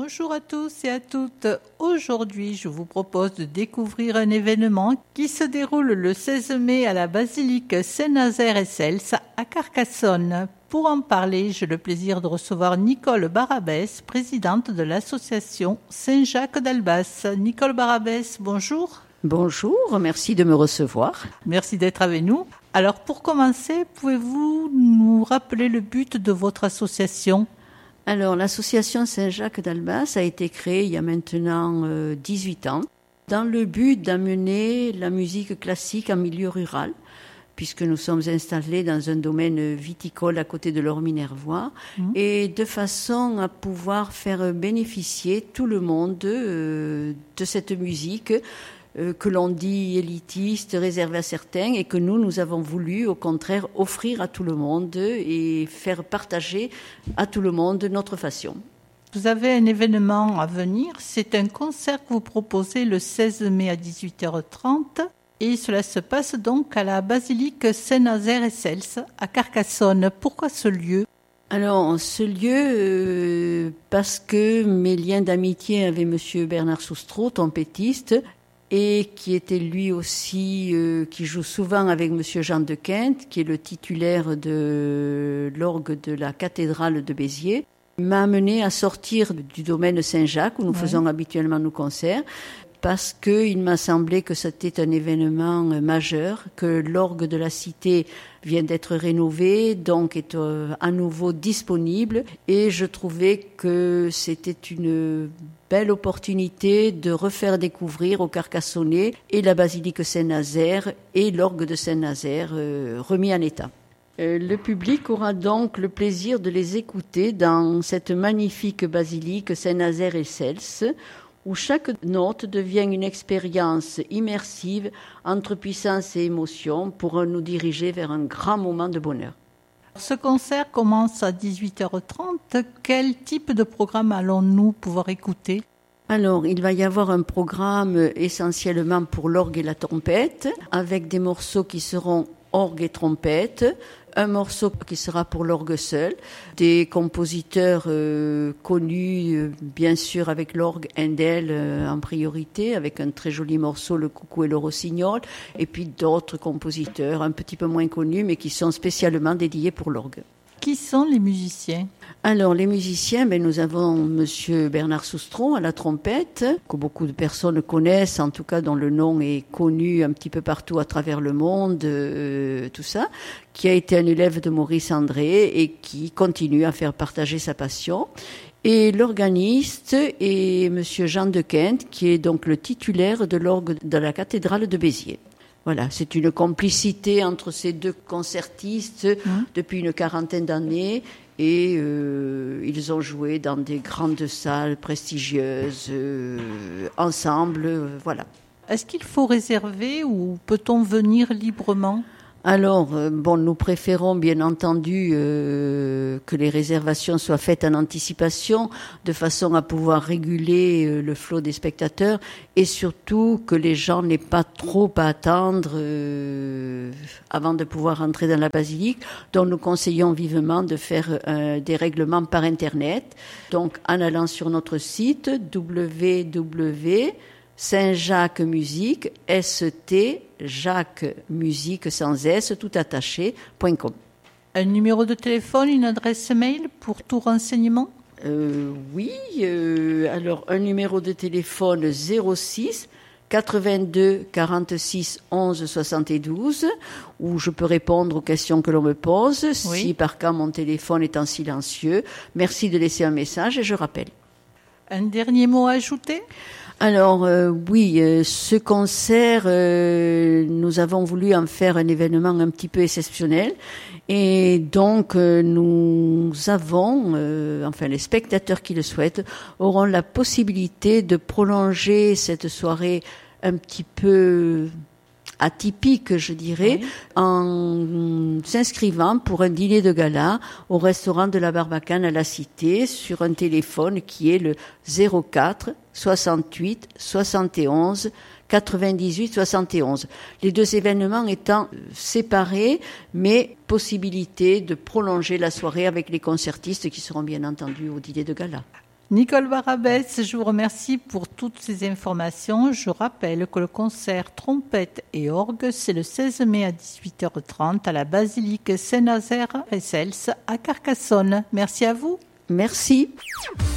Bonjour à tous et à toutes. Aujourd'hui, je vous propose de découvrir un événement qui se déroule le 16 mai à la basilique Saint-Nazaire et Cels à Carcassonne. Pour en parler, j'ai le plaisir de recevoir Nicole Barabès, présidente de l'association Saint-Jacques d'Albas. Nicole Barabès, bonjour. Bonjour, merci de me recevoir. Merci d'être avec nous. Alors pour commencer, pouvez-vous nous rappeler le but de votre association ? Alors, l'association Saint-Jacques d'Albas a été créée il y a maintenant 18 ans dans le but d'amener la musique classique en milieu rural, puisque nous sommes installés dans un domaine viticole à côté de l'Orminervois, et de façon à pouvoir faire bénéficier tout le monde de cette musique que l'on dit élitiste, réservée à certains, et que nous avons voulu, au contraire, offrir à tout le monde et faire partager à tout le monde notre passion. Vous avez un événement à venir, c'est un concert que vous proposez le 16 mai à 18h30, et cela se passe donc à la basilique Saint-Nazaire et Cels, à Carcassonne. Pourquoi ce lieu ? Alors, ce lieu, parce que mes liens d'amitié avec M. Bernard Soustreau, trompettiste, et qui était lui aussi, qui joue souvent avec Monsieur Jean de Quinte, qui est le titulaire de l'orgue de la cathédrale de Béziers, m'a amené à sortir du domaine Saint-Jacques, où nous faisons habituellement nos concerts, parce qu'il m'a semblé que c'était un événement majeur, que l'orgue de la cité vient d'être rénové, donc est à nouveau disponible, et je trouvais que c'était une belle opportunité de refaire découvrir aux Carcassonnais et la basilique Saint-Nazaire et l'orgue de Saint-Nazaire remis en état. Le public aura donc le plaisir de les écouter dans cette magnifique basilique Saint-Nazaire et Cels, où chaque note devient une expérience immersive entre puissance et émotion pour nous diriger vers un grand moment de bonheur. Ce concert commence à 18h30. Quel type de programme allons-nous pouvoir écouter ? Alors, il va y avoir un programme essentiellement pour l'orgue et la trompette, avec des morceaux qui seront orgue et trompette, un morceau qui sera pour l'orgue seul, des compositeurs connus, bien sûr, avec l'orgue Handel en priorité, avec un très joli morceau, le Coucou et le Rossignol, et puis d'autres compositeurs un petit peu moins connus, mais qui sont spécialement dédiés pour l'orgue. Qui sont les musiciens ? Alors, les musiciens, nous avons Monsieur Bernard Soustreau à la trompette, que beaucoup de personnes connaissent, en tout cas dont le nom est connu un petit peu partout à travers le monde, tout ça, qui a été un élève de Maurice André et qui continue à faire partager sa passion. Et l'organiste est Monsieur Jean de Quinte, qui est donc le titulaire de l'orgue de la cathédrale de Béziers. Voilà, c'est une complicité entre ces deux concertistes depuis une quarantaine d'années et ils ont joué dans des grandes salles prestigieuses ensemble, voilà. Est-ce qu'il faut réserver ou peut-on venir librement ? Alors, nous préférons bien entendu que les réservations soient faites en anticipation, de façon à pouvoir réguler le flot des spectateurs et surtout que les gens n'aient pas trop à attendre avant de pouvoir entrer dans la basilique. Donc, nous conseillons vivement de faire des règlements par Internet. Donc, en allant sur notre site www.saint-jacques musique, Jacques musique sans S, tout attaché.com. Un numéro de téléphone, une adresse mail pour tout renseignement ? Oui, alors un numéro de téléphone 06 82 46 11 72 où je peux répondre aux questions que l'on me pose. Oui. Si par cas mon téléphone est en silencieux, merci de laisser un message et je rappelle. Un dernier mot à ajouter ? Alors ce concert, nous avons voulu en faire un événement un petit peu exceptionnel et donc nous avons, les spectateurs qui le souhaitent auront la possibilité de prolonger cette soirée un petit peu atypique, je dirais, oui, en s'inscrivant pour un dîner de gala au restaurant de la Barbacane à la Cité sur un téléphone qui est le 04 68 71 98 71. Les deux événements étant séparés, mais possibilité de prolonger la soirée avec les concertistes qui seront bien entendu au dîner de gala. Nicole Barabès, je vous remercie pour toutes ces informations. Je rappelle que le concert trompette et orgue, c'est le 16 mai à 18h30 à la basilique Saint-Nazaire-et-Cels à Carcassonne. Merci à vous. Merci.